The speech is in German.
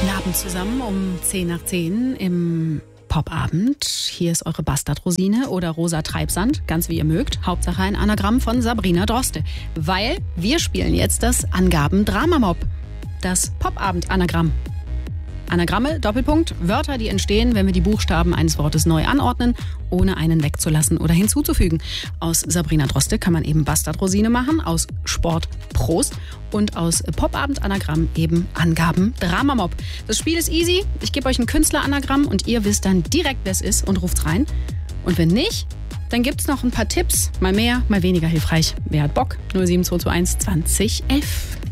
Guten Abend zusammen um 10 nach 10 im Popabend. Hier ist eure Bastardrosine oder Rosa Treibsand, ganz wie ihr mögt. Hauptsache ein Anagramm von Sabrina Droste. Weil wir spielen jetzt das Angaben-Drama-Mob. Das Popabend-Anagramm. Anagramme, Doppelpunkt, Wörter, die entstehen, wenn wir die Buchstaben eines Wortes neu anordnen, ohne einen wegzulassen oder hinzuzufügen. Aus Sabrina Droste kann man eben Bastardrosine machen, aus Sport Prost und aus Popabend-Anagramm eben Angaben-Drama-Mob. Das Spiel ist easy. Ich gebe euch ein Künstler-Anagramm und ihr wisst dann direkt, wer es ist und ruft rein. Und wenn nicht, dann gibt es noch ein paar Tipps. Mal mehr, mal weniger hilfreich. Wer hat Bock? 07221 2011.